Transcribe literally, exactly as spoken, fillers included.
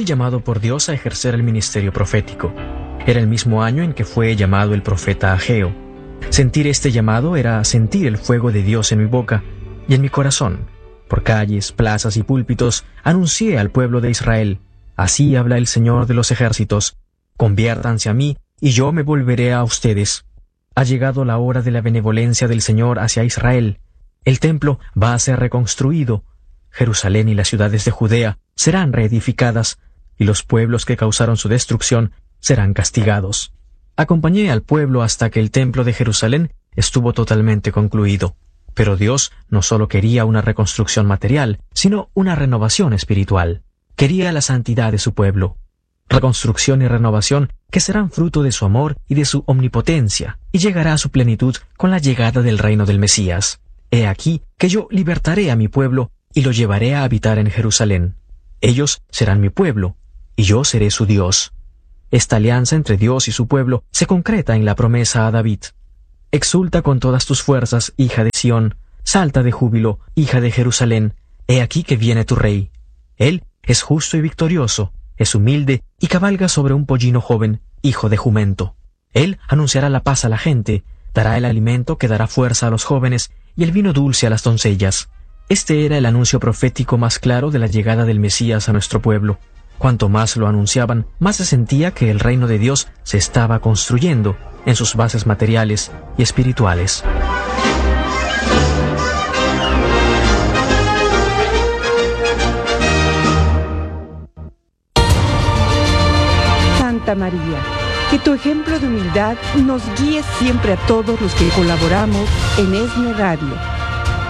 Fui llamado por Dios a ejercer el ministerio profético. Era el mismo año en que fue llamado el profeta Ageo. Sentir este llamado era sentir el fuego de Dios en mi boca y en mi corazón. Por calles, plazas y púlpitos anuncié al pueblo de Israel: así habla el Señor de los ejércitos, conviértanse a mí y yo me volveré a ustedes. Ha llegado la hora de la benevolencia del Señor hacia Israel. El templo va a ser reconstruido. Jerusalén y las ciudades de Judea serán reedificadas, y los pueblos que causaron su destrucción serán castigados. Acompañé al pueblo hasta que el templo de Jerusalén estuvo totalmente concluido. Pero Dios no solo quería una reconstrucción material, sino una renovación espiritual. Quería la santidad de su pueblo. Reconstrucción y renovación que serán fruto de su amor y de su omnipotencia, y llegará a su plenitud con la llegada del reino del Mesías. He aquí que yo libertaré a mi pueblo y lo llevaré a habitar en Jerusalén. Ellos serán mi pueblo, y yo seré su Dios. Esta alianza entre Dios y su pueblo se concreta en la promesa a David. Exulta con todas tus fuerzas, hija de Sión, salta de júbilo, hija de Jerusalén. He aquí que viene tu rey. Él es justo y victorioso, es humilde y cabalga sobre un pollino joven, hijo de jumento. Él anunciará la paz a la gente, dará el alimento que dará fuerza a los jóvenes y el vino dulce a las doncellas. Este era el anuncio profético más claro de la llegada del Mesías a nuestro pueblo. Cuanto más lo anunciaban, más se sentía que el reino de Dios se estaba construyendo en sus bases materiales y espirituales. Santa María, que tu ejemplo de humildad nos guíe siempre a todos los que colaboramos en ESNE Radio.